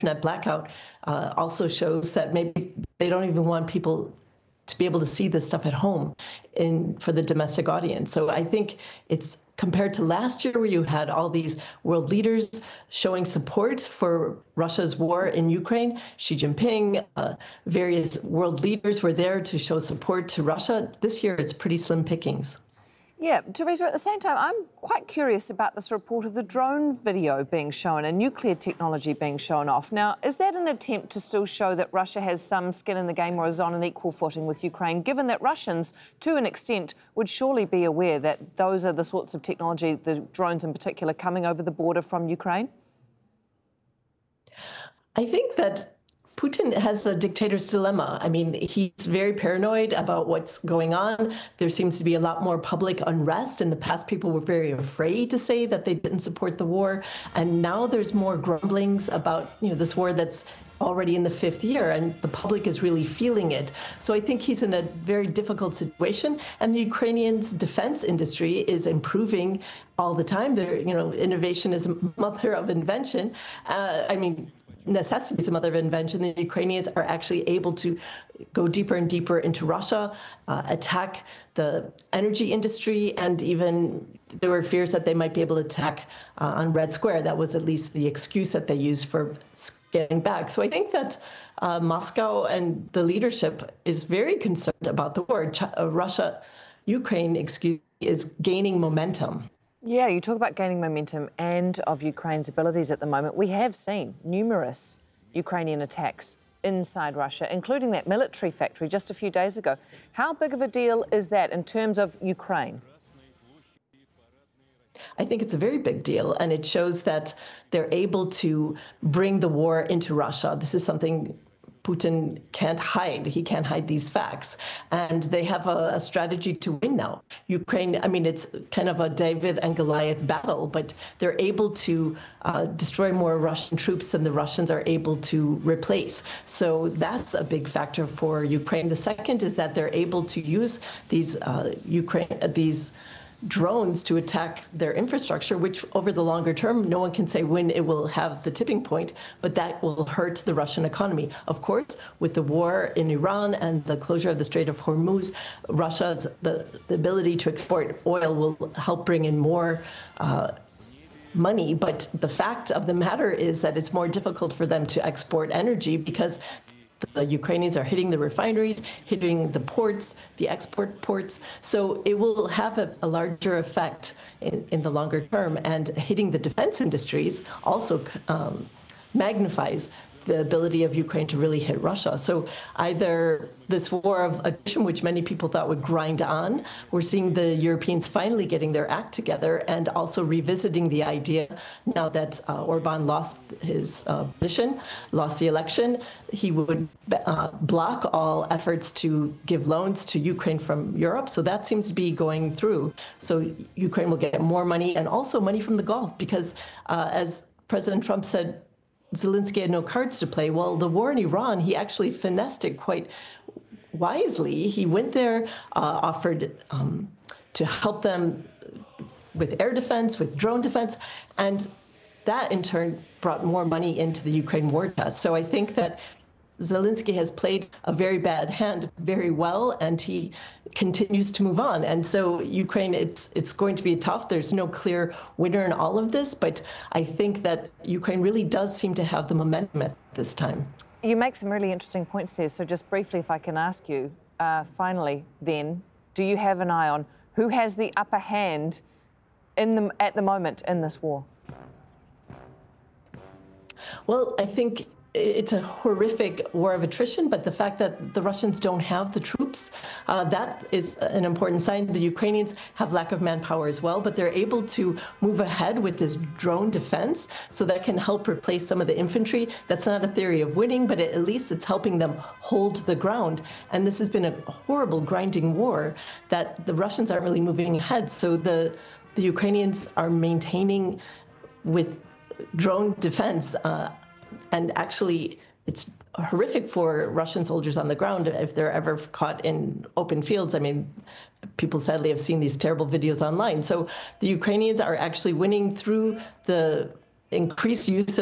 internet blackout also shows that maybe they don't even want people to be able to see this stuff at home for the domestic audience. So I think it's compared to last year where you had all these world leaders showing support for Russia's war in Ukraine. Xi Jinping, various world leaders were there to show support to Russia. This year, it's pretty slim pickings. Yeah, Teresa, at the same time, I'm quite curious about this report of the drone video being shown and nuclear technology being shown off. Now, is that an attempt to still show that Russia has some skin in the game or is on an equal footing with Ukraine, given that Russians, to an extent, would surely be aware that those are the sorts of technology, the drones in particular, coming over the border from Ukraine? I think that Putin has a dictator's dilemma. I mean, he's very paranoid about what's going on. There seems to be a lot more public unrest. In the past, people were very afraid to say that they didn't support the war. And now there's more grumblings about, this war that's already in the fifth year, and the public is really feeling it. So I think he's in a very difficult situation. And the Ukrainians' defense industry is improving all the time. Innovation is a mother of invention. Necessity is a mother of invention. The Ukrainians are actually able to go deeper and deeper into Russia, attack the energy industry, and even there were fears that they might be able to attack on Red Square. That was at least the excuse that they used for getting back. So I think that Moscow and the leadership is very concerned about the war. Ukraine is gaining momentum. Yeah, you talk about gaining momentum and of Ukraine's abilities at the moment. We have seen numerous Ukrainian attacks inside Russia, including that military factory just a few days ago. How big of a deal is that in terms of Ukraine? I think it's a very big deal, and it shows that they're able to bring the war into Russia. This is something Putin can't hide. He can't hide these facts. And they have a strategy to win now. Ukraine, it's kind of a David and Goliath battle, but they're able to destroy more Russian troops than the Russians are able to replace. So that's a big factor for Ukraine. The second is that they're able to use these drones to attack their infrastructure, which over the longer term, no one can say when it will have the tipping point, but that will hurt the Russian economy. Of course, with the war in Iran and the closure of the Strait of Hormuz, Russia's the ability to export oil will help bring in more money. But the fact of the matter is that it's more difficult for them to export energy because the Ukrainians are hitting the refineries, hitting the ports, the export ports. So it will have a larger effect in the longer term. And hitting the defense industries also magnifies the ability of Ukraine to really hit Russia. So either this war of attrition, which many people thought would grind on, we're seeing the Europeans finally getting their act together and also revisiting the idea now that Orban lost his position, lost the election, he would block all efforts to give loans to Ukraine from Europe. So that seems to be going through. So Ukraine will get more money and also money from the Gulf because as President Trump said, Zelensky had no cards to play. Well, the war in Iran, he actually finessed it quite wisely. He went there, offered to help them with air defense, with drone defense, and that in turn brought more money into the Ukraine war chest. So I think that Zelensky has played a very bad hand very well, and he continues to move on. And so Ukraine, it's going to be tough. There's no clear winner in all of this, but I think that Ukraine really does seem to have the momentum at this time. You make some really interesting points there. So just briefly, if I can ask you, finally then, do you have an eye on who has the upper hand at the moment in this war? Well, I think it's a horrific war of attrition, but the fact that the Russians don't have the troops, that is an important sign. The Ukrainians have lack of manpower as well, but they're able to move ahead with this drone defense, so that can help replace some of the infantry. That's not a theory of winning, but at least it's helping them hold the ground. And this has been a horrible grinding war that the Russians aren't really moving ahead. So the Ukrainians are maintaining with drone defense, and actually, it's horrific for Russian soldiers on the ground if they're ever caught in open fields. I mean, people sadly have seen these terrible videos online. So the Ukrainians are actually winning through the increased use of